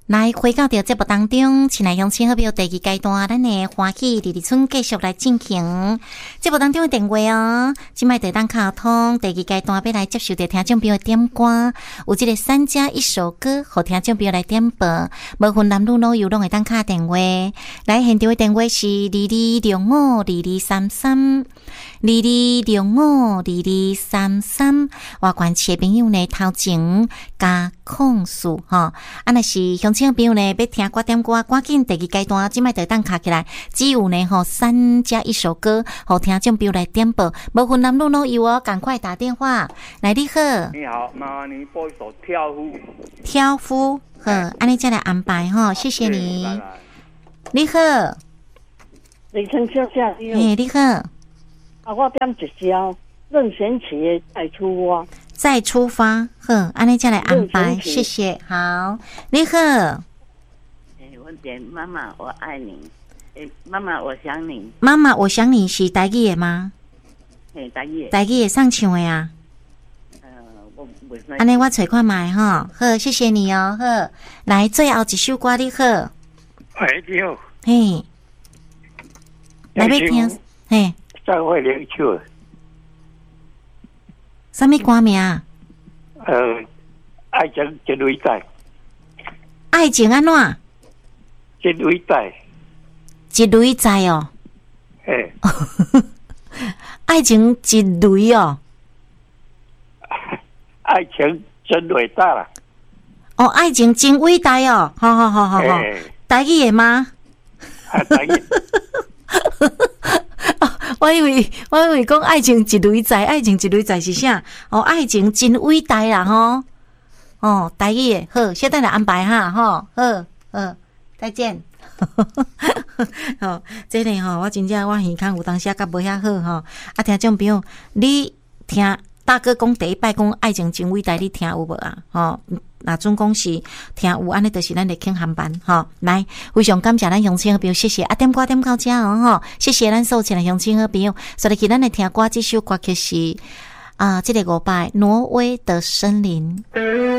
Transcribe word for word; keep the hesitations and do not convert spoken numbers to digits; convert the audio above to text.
来回到到节目当中，亲爱乡亲好朋友，第二阶段咱的欢喜二二村继续来进行节目当中的电话哦。今摆地当卡通第二阶段要来接受到听众朋友点歌，有这个三加一首歌，互听众朋友来点播，无分男女老幼拢会当卡电话。来现场的电话是二二六五二二三三，二二六五二二三三。外关市的朋友呢，头前加控诉哈，啊那是乡亲朋友呢，要听歌点歌，赶紧第二阶段，即摆就当卡起来，只有呢吼三加一首歌，互听众朋友来点播，无分男女老幼哦，赶快打电话来。你好， 你好，麻烦你播一首挑夫。 挑夫，好，安尼再来安排哈，谢谢你。 拜拜。 你好， 李春小姐，你好。 嘿，你好。 啊，我点一首任贤齐的《再出发》。 再出发，好，安尼再来安排，谢谢。好，你好。 哎，我点妈妈，我爱你。哎，妈妈，我想你。 妈妈，我想你是台语的吗？ 嘿，台语。 台语的上唱的啊。 呃，我不是。 安尼我找看卖哈，好，谢谢你哦，好，来最后一首歌你好。 喂，你好。 嘿，来要听，嘿。 再会两首。 什么歌名？ 呃，爱情真伟大。 爱情安怎？ 真伟大。 一蕊在哦。 嘿。 爱情一蕊哦。 爱情真伟大啦。 哦，爱情真伟大哦，好好好好好。台语的吗？ 啊，台语。 我以为我以为讲爱情一蕊在，爱情一蕊在是啥？哦，爱情真伟大啦吼！哦，台语的好，现在来安排哈吼，好，好，再见。哦，这里吼，我真正我耳孔有当时甲无遐好吼。啊，听众朋友，你听大哥讲第一摆讲爱情真伟大，你听有无啊？吼，那总讲是听有，安尼就是咱的轻航班吼。来，非常感谢咱乡亲好朋友，谢谢啊，点歌点到这哦吼，谢谢咱所有的乡亲好朋友。所以今咱来听歌，这首歌曲是啊，这个五百挪威的森林。